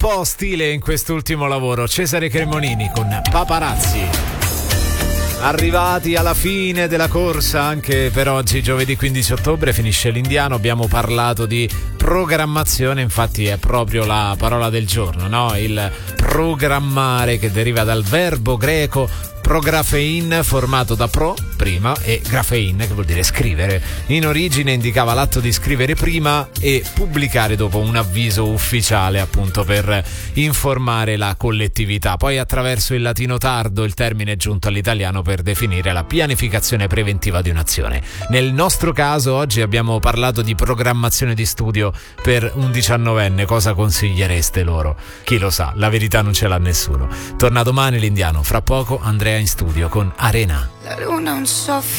po' stile in quest'ultimo lavoro. Cesare Cremonini con Paparazzi. Arrivati alla fine della corsa anche per oggi, giovedì 15 ottobre, finisce l'Indiano. Abbiamo parlato di programmazione, infatti è proprio la parola del giorno, no? Il programmare, che deriva dal verbo greco prografein, formato da pro, prima, e grafein, che vuol dire scrivere. In origine indicava l'atto di scrivere prima e pubblicare dopo un avviso ufficiale, appunto per informare la collettività. Poi attraverso il latino tardo il termine è giunto all'italiano per definire la pianificazione preventiva di un'azione. Nel nostro caso oggi abbiamo parlato di programmazione di studio per un 19enne. Cosa consigliereste loro? Chi lo sa, la verità non ce l'ha nessuno. Torna domani l'Indiano, fra poco Andrea in studio con Arena. La luna un soffio